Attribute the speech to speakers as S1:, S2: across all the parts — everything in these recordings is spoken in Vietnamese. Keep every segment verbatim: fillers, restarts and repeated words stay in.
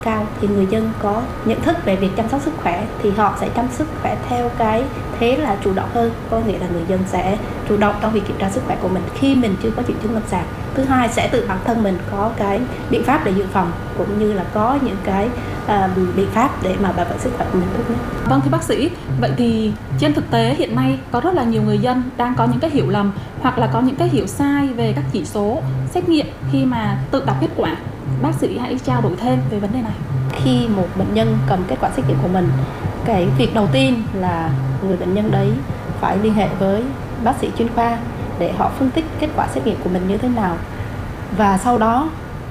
S1: cao thì người dân có nhận thức về việc chăm sóc sức khỏe thì họ sẽ chăm sóc sức khỏe theo cái thế là chủ động hơn, có nghĩa là người dân sẽ chủ động trong việc kiểm tra sức khỏe của mình khi mình chưa có triệu chứng lâm sàng. Thứ hai, sẽ tự bản thân mình có cái biện pháp để dự phòng cũng như là có những cái uh, biện pháp để mà bảo vệ sức khỏe của mình tốt nhất.
S2: Vâng, thưa bác sĩ, vậy thì trên thực tế hiện nay có rất là nhiều người dân đang có những cái hiểu lầm hoặc là có những cái hiểu sai về các chỉ số xét nghiệm khi mà tự đọc kết quả. Bác sĩ hãy trao đổi thêm về vấn đề này.
S1: Khi một bệnh nhân cầm kết quả xét nghiệm của mình, cái việc đầu tiên là người bệnh nhân đấy phải liên hệ với bác sĩ chuyên khoa để họ phân tích kết quả xét nghiệm của mình như thế nào. Và sau đó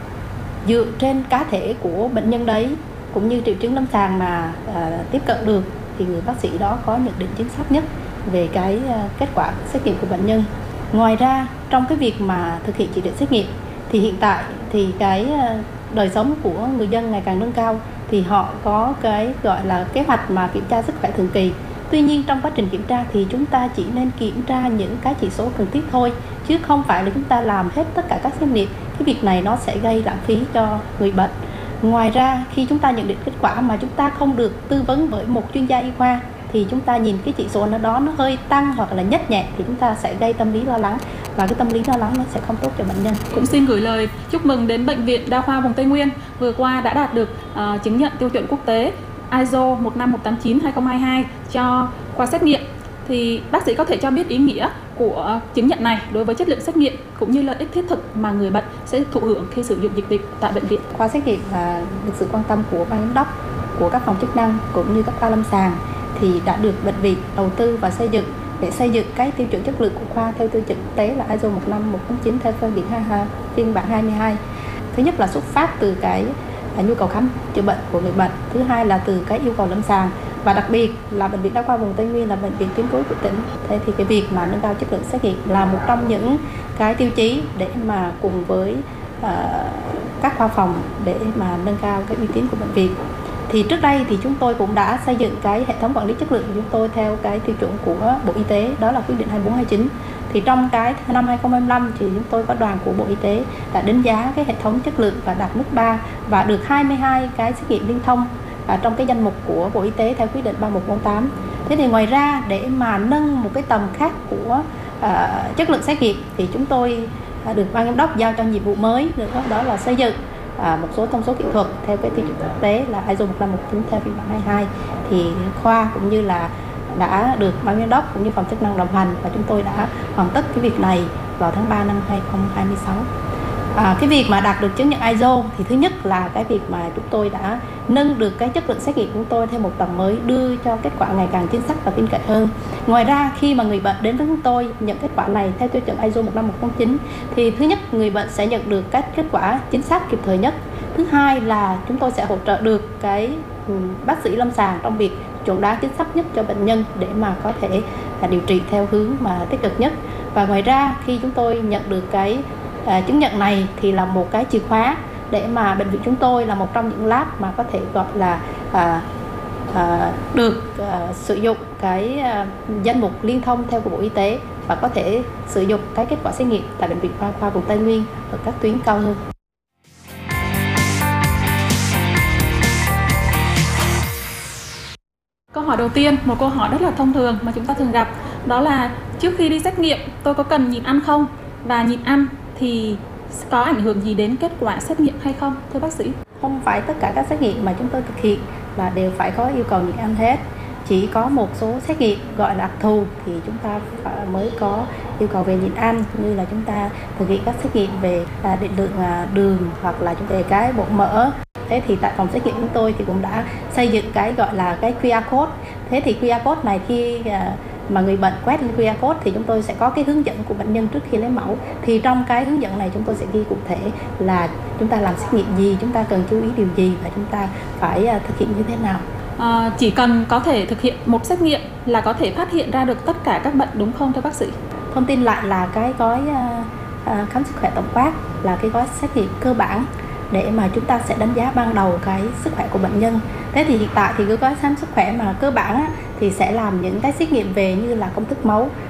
S1: dựa trên cá thể của bệnh nhân đấy cũng như triệu chứng lâm sàng mà à, tiếp cận được thì người bác sĩ đó có nhận định chính xác nhất về cái à, kết quả xét nghiệm của bệnh nhân. Ngoài ra, trong cái việc mà thực hiện chỉ định xét nghiệm thì hiện tại thì cái đời sống của người dân ngày càng nâng cao thì họ có cái gọi là kế hoạch mà kiểm tra sức khỏe thường kỳ. Tuy nhiên trong quá trình kiểm tra thì chúng ta chỉ nên kiểm tra những cái chỉ số cần thiết thôi, chứ không phải là chúng ta làm hết tất cả các xét nghiệm. Cái việc này nó sẽ gây lãng phí cho người bệnh. Ngoài ra, khi chúng ta nhận định kết quả mà chúng ta không được tư vấn bởi một chuyên gia y khoa thì chúng ta nhìn cái chỉ số nó đó nó hơi tăng hoặc là nhếch nhẹ thì chúng ta sẽ gây tâm lý lo lắng, và cái tâm lý lo lắng nó sẽ không tốt cho bệnh nhân.
S2: Cũng xin gửi lời chúc mừng đến Bệnh viện Đa khoa vùng Tây Nguyên vừa qua đã đạt được uh, chứng nhận tiêu chuẩn quốc tế i ét o một năm một tám chín hai không hai hai cho khoa xét nghiệm. Thì bác sĩ có thể cho biết ý nghĩa của chứng nhận này đối với chất lượng xét nghiệm cũng như lợi ích thiết thực mà người bệnh sẽ thụ hưởng khi sử dụng dịch vụ tại bệnh viện.
S1: Khoa xét nghiệm là được sự quan tâm của ban giám đốc, của các phòng chức năng cũng như các khoa lâm sàng thì đã được bệnh viện đầu tư và xây dựng để xây dựng cái tiêu chuẩn chất lượng của khoa theo tiêu chuẩn quốc tế là i ét o một năm một tám chín theo phiên bản phiên bản hai mươi hai. Thứ nhất là xuất phát từ cái nhu cầu khám chữa bệnh của người bệnh, thứ hai là từ cái yêu cầu lâm sàng, và đặc biệt là Bệnh viện Đa khoa vùng Tây Nguyên là bệnh viện tuyến cuối của tỉnh. Thế thì cái việc mà nâng cao chất lượng xét nghiệm là một trong những cái tiêu chí để mà cùng với uh, các khoa phòng để mà nâng cao cái uy tín của bệnh viện. Thì trước đây thì chúng tôi cũng đã xây dựng cái hệ thống quản lý chất lượng của chúng tôi theo cái tiêu chuẩn của Bộ Y tế, đó là quyết định hai bốn hai chín. Thì trong cái năm hai không hai lăm thì chúng tôi có đoàn của Bộ Y tế đã đánh giá cái hệ thống chất lượng và đạt mức ba và được hai mươi hai cái xét nghiệm liên thông à, trong cái danh mục của Bộ Y tế theo quyết định ba một bốn tám. Thế thì ngoài ra để mà nâng một cái tầm khác của à, chất lượng xét nghiệm thì chúng tôi à, được ban giám đốc giao cho nhiệm vụ mới nữa, đó là xây dựng À, một số thông số kỹ thuật theo cái tiêu chuẩn quốc tế là i ét o một năm một chín theo phiên bản hai mươi hai. Thì khoa cũng như là đã được ban giám đốc cũng như phòng chức năng đồng hành và chúng tôi đã hoàn tất cái việc này vào tháng ba năm hai không hai sáu. À, cái việc mà đạt được chứng nhận i ét o thì thứ nhất là cái việc mà chúng tôi đã nâng được cái chất lượng xét nghiệm của chúng tôi theo một tầm mới, đưa cho kết quả ngày càng chính xác và tin cậy hơn. Ngoài ra khi mà người bệnh đến với chúng tôi nhận kết quả này theo tiêu chuẩn i ét o một năm một tám chín thì thứ nhất người bệnh sẽ nhận được các kết quả chính xác kịp thời nhất. Thứ hai là chúng tôi sẽ hỗ trợ được cái bác sĩ lâm sàng trong việc chuẩn đoán chính xác nhất cho bệnh nhân để mà có thể điều trị theo hướng mà tích cực nhất. Và ngoài ra khi chúng tôi nhận được cái À, chứng nhận này thì là một cái chìa khóa để mà bệnh viện chúng tôi là một trong những lab mà có thể gọi là à, à, được à, sử dụng cái à, danh mục liên thông theo của Bộ Y tế và có thể sử dụng cái kết quả xét nghiệm tại Bệnh viện Đa khoa vùng Tây Nguyên ở các tuyến cao hơn.
S2: Câu hỏi đầu tiên, một câu hỏi rất là thông thường mà chúng ta thường gặp, đó là trước khi đi xét nghiệm tôi có cần nhịn ăn không? Và nhịn ăn thì có ảnh hưởng gì đến kết quả xét nghiệm hay không, thưa bác sĩ?
S1: Không phải tất cả các xét nghiệm mà chúng tôi thực hiện là đều phải có yêu cầu nhịn ăn hết. Chỉ có một số xét nghiệm gọi là đặc thù thì chúng ta mới có yêu cầu về nhịn ăn, như là chúng ta thực hiện các xét nghiệm về định lượng đường hoặc là chúng ta về cái bộ mỡ. Thế thì tại phòng xét nghiệm chúng tôi thì cũng đã xây dựng cái gọi là cái quy rờ code. Thế thì quy rờ code này khi mà người bệnh quét lên quy rờ code thì chúng tôi sẽ có cái hướng dẫn của bệnh nhân trước khi lấy mẫu. Thì trong cái hướng dẫn này chúng tôi sẽ ghi cụ thể là chúng ta làm xét nghiệm gì, chúng ta cần chú ý điều gì và chúng ta phải thực hiện như thế nào.
S2: À, chỉ cần có thể thực hiện một xét nghiệm là có thể phát hiện ra được tất cả các bệnh đúng không thưa bác sĩ?
S1: Thông tin lại là cái gói uh, uh, khám sức khỏe tổng quát là cái gói xét nghiệm cơ bản để mà chúng ta sẽ đánh giá ban đầu cái sức khỏe của bệnh nhân. Thế thì hiện tại thì cái gói khám sức khỏe mà cơ bản á, thì sẽ làm những cái xét nghiệm về như là công thức máu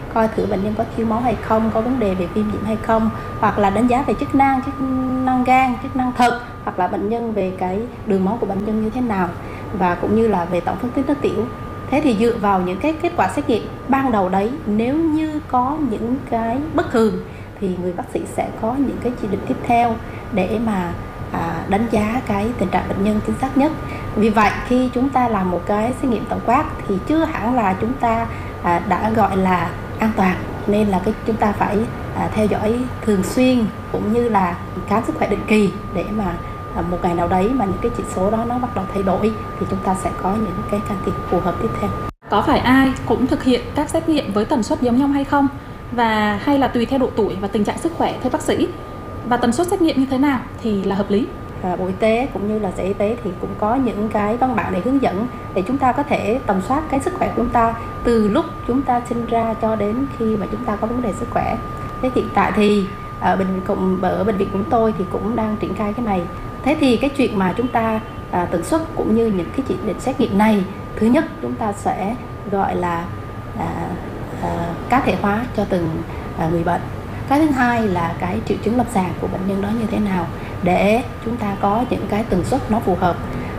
S1: coi thử bệnh nhân có thiếu máu hay không, có vấn đề về viêm nhiễm hay không, hoặc là đánh giá về chức năng, chức năng gan, chức năng thận, hoặc là bệnh nhân về cái đường máu của bệnh nhân như thế nào, và cũng như là về tổng phân tích nước tiểu. Thế thì dựa vào những cái kết quả xét nghiệm ban đầu đấy, nếu như có những cái bất thường thì người bác sĩ sẽ có những cái chỉ định tiếp theo để mà à, đánh giá cái tình trạng bệnh nhân chính xác nhất. Vì vậy khi chúng ta làm một cái xét nghiệm tổng quát thì chưa hẳn là chúng ta à, đã gọi là an toàn, nên là cái chúng ta phải à, theo dõi thường xuyên cũng như là khám sức khỏe định kỳ để mà à, một ngày nào đấy mà những cái chỉ số đó nó bắt đầu thay đổi thì chúng ta sẽ có những cái can thiệp phù hợp tiếp theo.
S2: Có phải ai cũng thực hiện các xét nghiệm với tần suất giống nhau hay không? Và hay là tùy theo độ tuổi và tình trạng sức khỏe thưa bác sĩ? Và tần suất xét nghiệm như thế nào thì là hợp lý?
S1: À, Bộ Y tế cũng như là Sở Y tế thì cũng có những cái văn bản để hướng dẫn để chúng ta có thể tầm soát cái sức khỏe của chúng ta từ lúc chúng ta sinh ra cho đến khi mà chúng ta có vấn đề sức khỏe. Thế hiện tại thì ở bệnh viện cộng ở bệnh viện của chúng tôi thì cũng đang triển khai cái này. Thế thì cái chuyện mà chúng ta à, tần suất cũng như những cái chỉ định xét nghiệm này, thứ nhất chúng ta sẽ gọi là à, à, cá thể hóa cho từng à, người bệnh. Cái thứ hai là cái triệu chứng lâm sàng của bệnh nhân đó như thế nào để chúng ta có những cái tần suất nó phù hợp,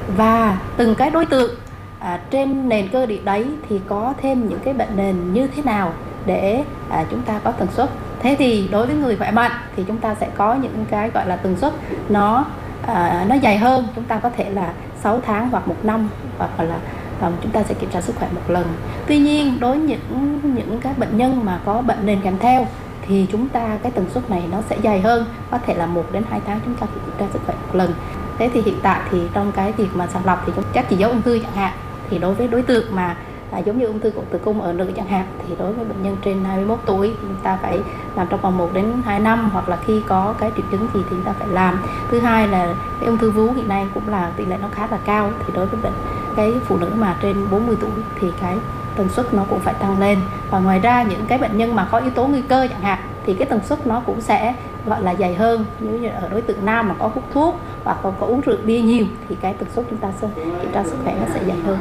S1: và từng cái đối tượng à, trên nền cơ địa đấy thì có thêm những cái bệnh nền như thế nào để à, chúng ta có tần suất. Thế thì đối với người khỏe mạnh thì chúng ta sẽ có những cái gọi là tần suất nó à, nó dài hơn, chúng ta có thể là sáu tháng hoặc một năm, hoặc là à, chúng ta sẽ kiểm tra sức khỏe một lần. Tuy nhiên đối với những những cái bệnh nhân mà có bệnh nền kèm theo thì chúng ta cái tần suất này nó sẽ dài hơn, có thể là một đến hai tháng chúng ta kiểm tra sức khỏe một lần. Thế thì hiện tại thì trong cái việc mà sàng lọc thì chúng chắc chỉ dấu ung thư chẳng hạn, thì đối với đối tượng mà à, giống như ung thư cổ tử cung ở nữ chẳng hạn, thì đối với bệnh nhân trên hai mươi mốt tuổi thì chúng ta phải làm trong vòng một đến hai năm, hoặc là khi có cái triệu chứng gì thì chúng ta phải làm. Thứ hai là cái ung thư vú hiện nay cũng là tỷ lệ nó khá là cao, thì đối với bệnh cái phụ nữ mà trên bốn mươi tuổi thì cái tần suất nó cũng phải tăng lên. Và ngoài ra những cái bệnh nhân mà có yếu tố nguy cơ chẳng hạn thì cái tần suất nó cũng sẽ gọi là dày hơn. Như ở đối tượng nam mà có hút thuốc hoặc có, có uống rượu bia nhiều thì cái tần suất chúng ta sẽ kiểm tra sức khỏe nó sẽ dày hơn.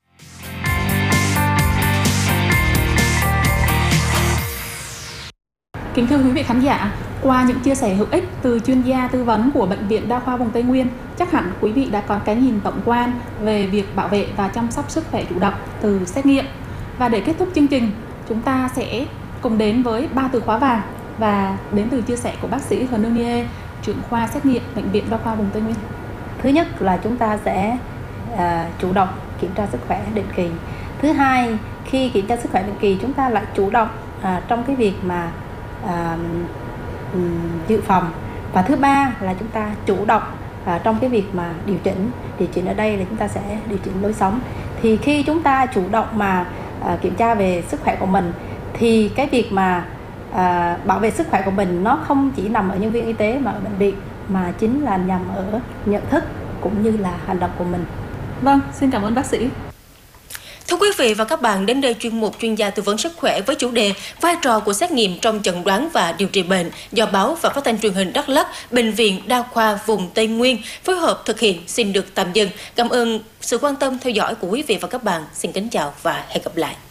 S2: Kính thưa quý vị khán giả, qua những chia sẻ hữu ích từ chuyên gia tư vấn của Bệnh viện Đa khoa vùng Tây Nguyên, chắc hẳn quý vị đã có cái nhìn tổng quan về việc bảo vệ và chăm sóc sức khỏe chủ động từ xét nghiệm. Và để kết thúc chương trình, chúng ta sẽ cùng đến với ba từ khóa vàng và đến từ chia sẻ của bác sĩ Hờ Nương Nghê, trưởng khoa xét nghiệm Bệnh viện Đa khoa vùng Tây Nguyên.
S1: Thứ nhất là chúng ta sẽ à, chủ động kiểm tra sức khỏe định kỳ. Thứ hai, khi kiểm tra sức khỏe định kỳ chúng ta lại chủ động à, trong cái việc mà à, um, dự phòng. Và thứ ba là chúng ta chủ động à, trong cái việc mà điều chỉnh. Điều chỉnh ở đây là chúng ta sẽ điều chỉnh lối sống. Thì khi chúng ta chủ động mà à, kiểm tra về sức khỏe của mình thì cái việc mà à, bảo vệ sức khỏe của mình nó không chỉ nằm ở nhân viên y tế mà ở bệnh viện, mà chính là nhằm ở nhận thức cũng như là hành động của mình.
S2: Vâng, xin cảm ơn bác sĩ.
S3: Thưa quý vị và các bạn, đến đây chuyên mục chuyên gia tư vấn sức khỏe với chủ đề vai trò của xét nghiệm trong chẩn đoán và điều trị bệnh do báo và phát thanh truyền hình Đắk Lắk, Bệnh viện Đa khoa vùng Tây Nguyên phối hợp thực hiện xin được tạm dừng. Cảm ơn sự quan tâm theo dõi của quý vị và các bạn. Xin kính chào và hẹn gặp lại.